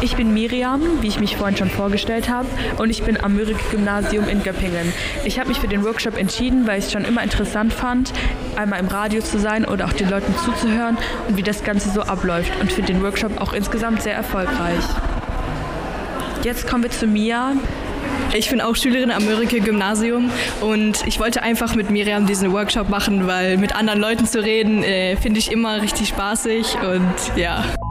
Ich bin Miriam, wie ich mich vorhin schon vorgestellt habe, und ich bin am Mörike-Gymnasium in Göppingen. Ich habe mich für den Workshop entschieden, weil ich es schon immer interessant fand, einmal im Radio zu sein oder auch den Leuten zuzuhören und wie das Ganze so abläuft, und finde den Workshop auch insgesamt sehr erfolgreich. Jetzt kommen wir zu Mia. Ich bin auch Schülerin am Mörike-Gymnasium und ich wollte einfach mit Miriam diesen Workshop machen, weil mit anderen Leuten zu reden, finde ich immer richtig spaßig und ja.